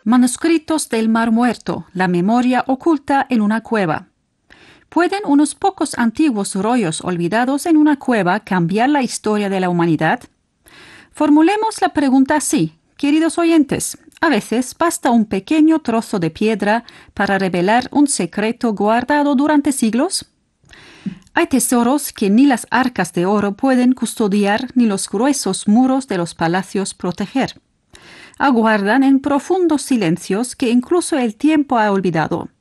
Manuscritos del Mar Muerto, la memoria oculta en una cueva. ¿Pueden unos pocos antiguos rollos olvidados en una cueva cambiar la historia de la humanidad? Formulemos la pregunta así, queridos oyentes. A veces basta un pequeño trozo de piedra para revelar un secreto guardado durante siglos. Hay tesoros que ni las arcas de oro pueden custodiar ni los gruesos muros de los palacios proteger. Aguardan en profundos silencios que incluso el tiempo ha olvidado.